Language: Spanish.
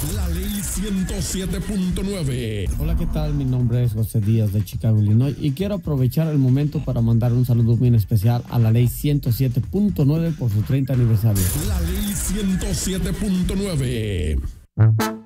La Ley 107.9. Hola, ¿qué tal? Mi nombre es José Díaz de Chicago, Illinois, y quiero aprovechar el momento para mandar un saludo muy especial a la Ley 107.9 por su 30 aniversario. La Ley 107.9.